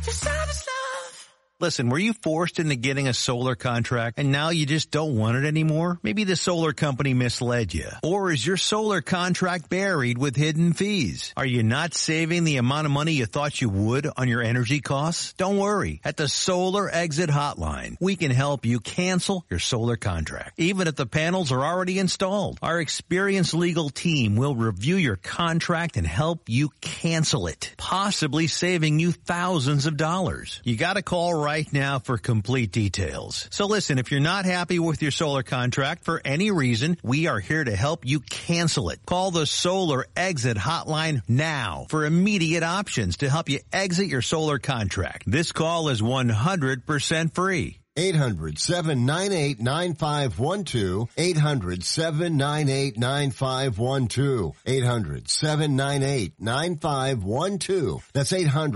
to savage love. Listen, were you forced into getting a solar contract and now you just don't want it anymore? Maybe the solar company misled you. Or is your solar contract buried with hidden fees? Are you not saving the amount of money you thought you would on your energy costs? Don't worry. At the Solar Exit Hotline, we can help you cancel your solar contract, even if the panels are already installed. Our experienced legal team will review your contract and help you cancel it, possibly saving you thousands of dollars. You gotta call right now for complete details. So listen, if you're not happy with your solar contract for any reason, we are here to help you cancel it. Call the Solar Exit Hotline now for immediate options to help you exit your solar contract. This call is 100% free. 800-798-9512. 800-798-9512. 800-798-9512. That's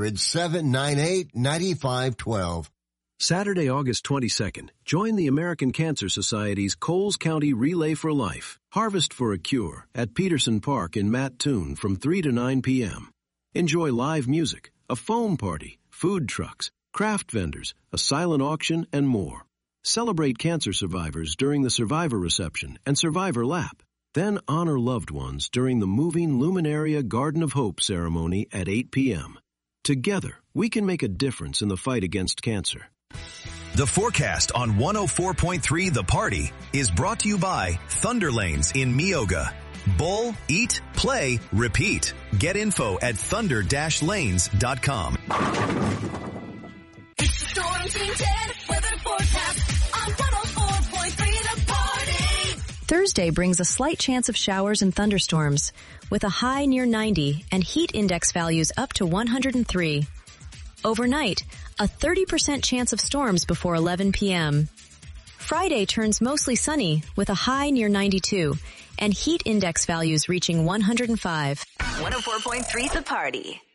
800-798-9512. Saturday, August 22nd, join the American Cancer Society's Coles County Relay for Life, Harvest for a Cure, at Peterson Park in Mattoon from 3 to 9 p.m. Enjoy live music, a foam party, food trucks, craft vendors, a silent auction, and more. Celebrate cancer survivors during the Survivor Reception and Survivor Lap. Then honor loved ones during the moving Luminaria Garden of Hope ceremony at 8 p.m. Together, we can make a difference in the fight against cancer. The forecast on 104.3 The Party is brought to you by Thunder Lanes in Meoga. Bowl, eat, play, repeat. Get info at thunder-lanes.com. It's the Storm Team 10 weather forecast on 104.3 The Party. Thursday brings a slight chance of showers and thunderstorms, with a high near 90 and heat index values up to 103. Overnight, a 30% chance of storms before 11 p.m. Friday turns mostly sunny with a high near 92 and heat index values reaching 105. 104.3 The Party.